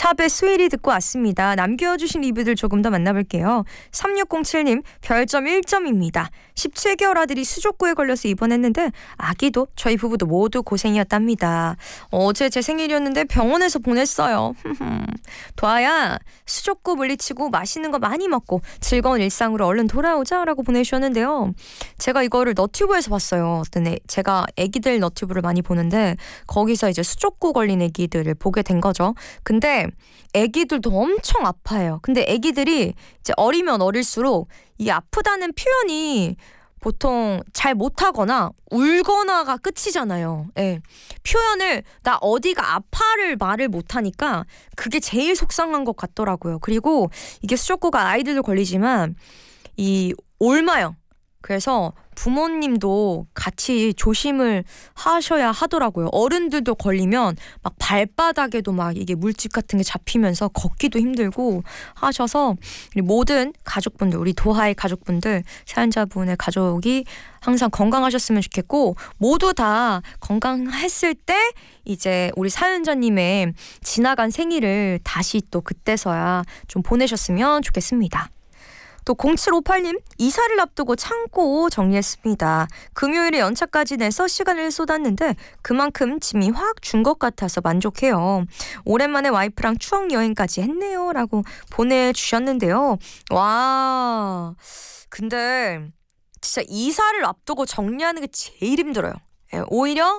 샵의 스웨리 듣고 왔습니다. 남겨주신 리뷰들 조금 더 만나볼게요. 3607님 별점 1점입니다. 17개월 아들이 수족구에 걸려서 입원했는데 아기도 저희 부부도 모두 고생이었답니다. 어제 제 생일이었는데 병원에서 보냈어요. 도아야 수족구 물리치고 맛있는 거 많이 먹고 즐거운 일상으로 얼른 돌아오자 라고 보내주셨는데요. 제가 이거를 너튜브에서 봤어요. 제가 애기들 너튜브를 많이 보는데 거기서 이제 수족구 걸린 애기들을 보게 된 거죠. 근데 애기들도 엄청 아파해요. 근데 애기들이 이제 어리면 어릴수록 이 아프다는 표현이 보통 잘 못하거나 울거나가 끝이잖아요. 예. 표현을 나 어디가 아파를 말을 못하니까 그게 제일 속상한 것 같더라고요. 그리고 이게 수족구가 아이들도 걸리지만 이 옮아요. 그래서 부모님도 같이 조심을 하셔야 하더라고요. 어른들도 걸리면 막 발바닥에도 막 이게 물집 같은 게 잡히면서 걷기도 힘들고 하셔서 모든 가족분들, 우리 도하의 가족분들, 사연자분의 가족이 항상 건강하셨으면 좋겠고 모두 다 건강했을 때 이제 우리 사연자님의 지나간 생일을 다시 또 그때서야 좀 보내셨으면 좋겠습니다. 또 0758님 이사를 앞두고 창고 정리했습니다. 금요일에 연차까지 내서 시간을 쏟았는데 그만큼 짐이 확 준 것 같아서 만족해요. 오랜만에 와이프랑 추억 여행까지 했네요 라고 보내주셨는데요. 와 근데 진짜 이사를 앞두고 정리하는 게 제일 힘들어요. 오히려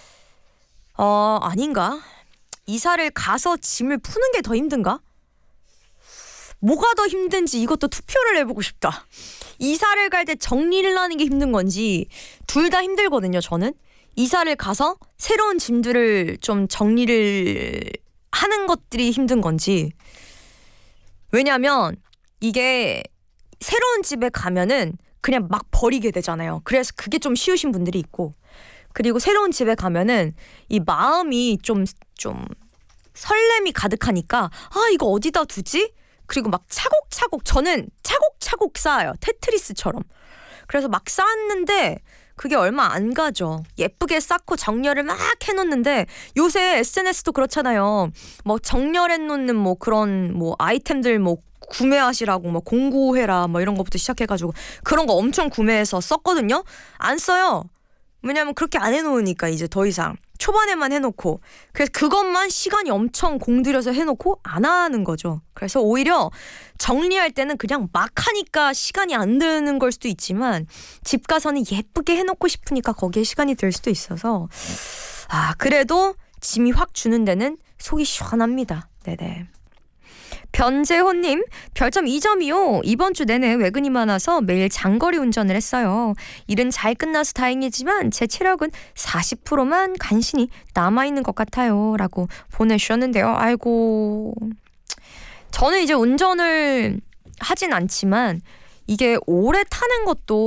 아닌가? 이사를 가서 짐을 푸는 게 더 힘든가? 뭐가 더 힘든지 이것도 투표를 해보고 싶다. 이사를 갈 때 정리를 하는 게 힘든 건지 둘 다 힘들거든요. 저는 이사를 가서 새로운 짐들을 좀 정리를 하는 것들이 힘든 건지. 왜냐면 이게 새로운 집에 가면은 그냥 막 버리게 되잖아요. 그래서 그게 좀 쉬우신 분들이 있고, 그리고 새로운 집에 가면은 이 마음이 좀 설렘이 가득하니까 이거 어디다 두지? 그리고 막 차곡차곡 저는 차곡차곡 쌓아요. 테트리스처럼. 그래서 막 쌓았는데 그게 얼마 안 가죠. 예쁘게 쌓고 정렬을 막 해놓는데 요새 SNS도 그렇잖아요. 뭐 정렬해놓는 뭐 그런 뭐 아이템들 뭐 구매하시라고 뭐 공구해라 뭐 이런 것부터 시작해가지고 그런 거 엄청 구매해서 썼거든요. 안 써요. 왜냐면 그렇게 안 해놓으니까 이제 더 이상 초반에만 해놓고, 그래서 그것만 시간이 엄청 공들여서 해놓고 안 하는 거죠. 그래서 오히려 정리할 때는 그냥 막 하니까 시간이 안 드는 걸 수도 있지만 집 가서는 예쁘게 해놓고 싶으니까 거기에 시간이 들 수도 있어서 그래도 짐이 확 주는 데는 속이 시원합니다. 네네. 변재호님 별점 2점이요. 이번 주 내내 외근이 많아서 매일 장거리 운전을 했어요. 일은 잘 끝나서 다행이지만 제 체력은 40%만 간신히 남아있는 것 같아요 라고 보내주셨는데요. 아이고, 저는 이제 운전을 하진 않지만 이게 오래 타는 것도